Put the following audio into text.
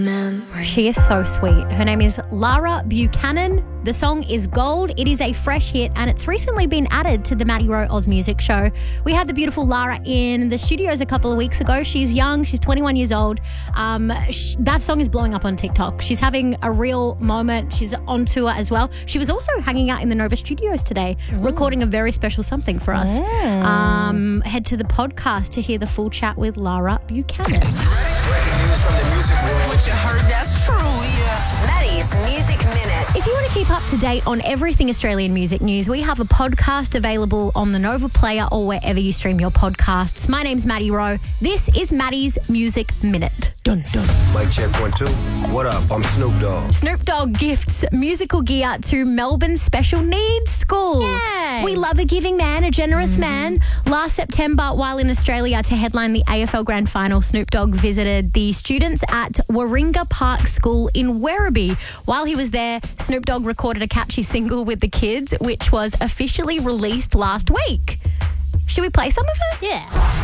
She is so sweet. Her name is Lara Buchanan. The song is Gold. It is a fresh hit and it's recently been added to the Maddie Rowe Oz Music Show. We had the beautiful Lara in the studios a couple of weeks ago. She's young. She's 21 years old. That song is blowing up on TikTok. She's having a real moment. She's on tour as well. She was also hanging out in the Nova studios today, recording a very special something for us. Head to the podcast to hear the full chat with Lara Buchanan. Breaking news from the music world. What you heard, that's true, yeah. Maddie's Music Minute. If you want to keep up to date on everything Australian music news, we have a podcast available on the Nova Player or wherever you stream your podcasts. My name's Maddie Rowe. This is Maddie's Music Minute. Dun, dun. Mic check 1 2. What up? I'm Snoop Dogg. Snoop Dogg gifts musical gear to Melbourne Special Needs School. Yay. We love a giving man, a generous man. Last September, while in Australia to headline the AFL Grand Final, Snoop Dogg visited the students at Warringah Park School in Werribee. While he was there, Snoop Dogg recorded a catchy single with the kids, which was officially released last week. Should we play some of it? Yeah.